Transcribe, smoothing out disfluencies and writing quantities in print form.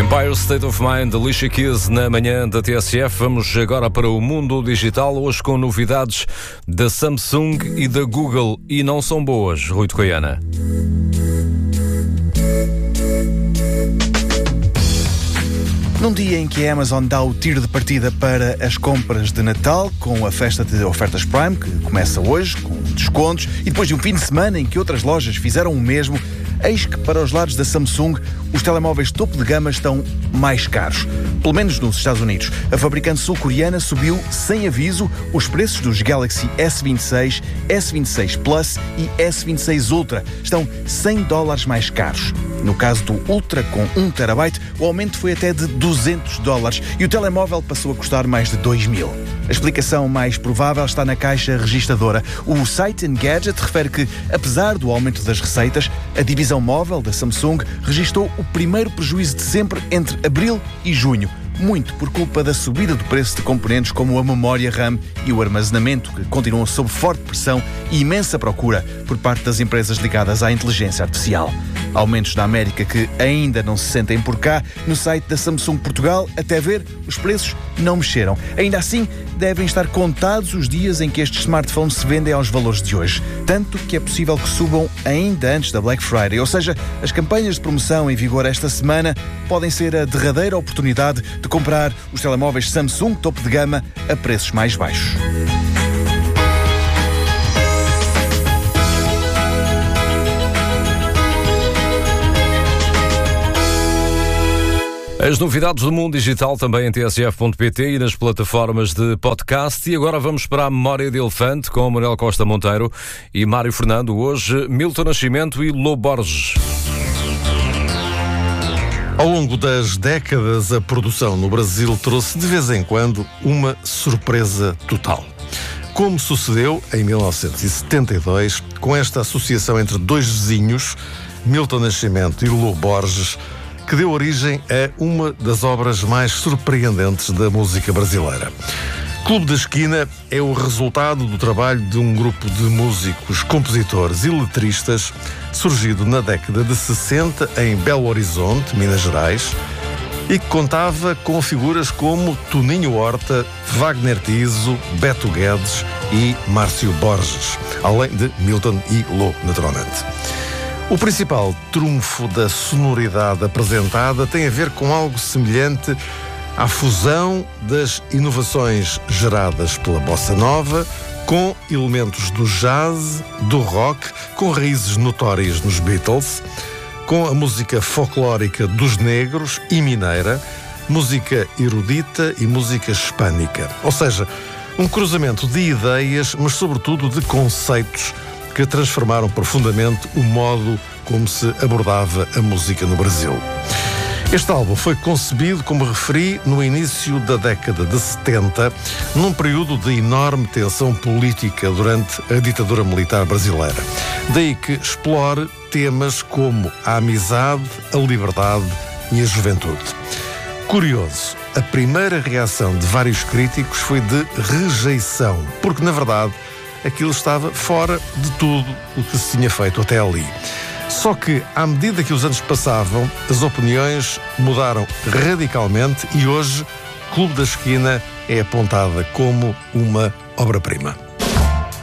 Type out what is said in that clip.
Empire State of Mind, Alicia Keys na manhã da TSF. Vamos agora para o mundo digital, hoje com novidades da Samsung e da Google. E não são boas, Rui de Goiânia. Num dia em que a Amazon dá o tiro de partida para as compras de Natal, com a festa de ofertas Prime, que começa hoje, com descontos, e depois de um fim de semana em que outras lojas fizeram o mesmo, eis que para os lados da Samsung os telemóveis topo de gama estão mais caros. Pelo menos nos Estados Unidos. A fabricante sul-coreana subiu, sem aviso, os preços dos Galaxy S26, S26 Plus e S26 Ultra. Estão $100 mais caros. No caso do Ultra, com 1 TB, o aumento foi até de $200 e o telemóvel passou a custar mais de $2.000. A explicação mais provável está na caixa registradora. O site Engadget refere que, apesar do aumento das receitas, a divisão móvel da Samsung registrou o primeiro prejuízo de sempre entre abril e junho. Muito por culpa da subida do preço de componentes como a memória RAM e o armazenamento, que continuam sob forte pressão e imensa procura por parte das empresas ligadas à inteligência artificial. Aumentos na América que ainda não se sentem por cá. No site da Samsung Portugal, até ver, os preços não mexeram. Ainda assim, devem estar contados os dias em que estes smartphones se vendem aos valores de hoje. Tanto que é possível que subam ainda antes da Black Friday. Ou seja, as campanhas de promoção em vigor esta semana podem ser a derradeira oportunidade de comprar os telemóveis Samsung topo de gama a preços mais baixos. As novidades do mundo digital também em tsf.pt e nas plataformas de podcast. E agora vamos para a Memória de Elefante com Manuel Costa Monteiro e Mário Fernando. Hoje, Milton Nascimento e Lô Borges. Ao longo das décadas, a produção no Brasil trouxe de vez em quando uma surpresa total. Como sucedeu em 1972, com esta associação entre dois vizinhos, Milton Nascimento e Lô Borges, que deu origem a uma das obras mais surpreendentes da música brasileira. Clube da Esquina é o resultado do trabalho de um grupo de músicos, compositores e letristas surgido na década de 60 em Belo Horizonte, Minas Gerais, e que contava com figuras como Toninho Horta, Wagner Tiso, Beto Guedes e Márcio Borges, além de Milton e Lô, naturalmente. O principal trunfo da sonoridade apresentada tem a ver com algo semelhante à fusão das inovações geradas pela bossa nova com elementos do jazz, do rock, com raízes notórias nos Beatles, com a música folclórica dos negros e mineira, música erudita e música hispânica. Ou seja, um cruzamento de ideias, mas sobretudo de conceitos que transformaram profundamente o modo como se abordava a música no Brasil. Este álbum foi concebido, como referi, no início da década de 70, num período de enorme tensão política durante a ditadura militar brasileira. Daí que explore temas como a amizade, a liberdade e a juventude. Curioso, a primeira reação de vários críticos foi de rejeição, porque, na verdade, aquilo estava fora de tudo o que se tinha feito até ali. Só que, à medida que os anos passavam, as opiniões mudaram radicalmente e hoje, Clube da Esquina é apontada como uma obra-prima.